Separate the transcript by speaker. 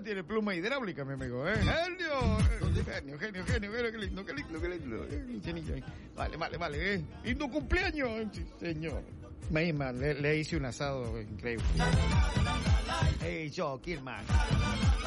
Speaker 1: tiene pluma hidráulica, mi amigo, Genio, qué lindo. Vale, lindo cumpleaños, sí, señor. Misma, le hice un asado increíble. Hey, yo, Kirman.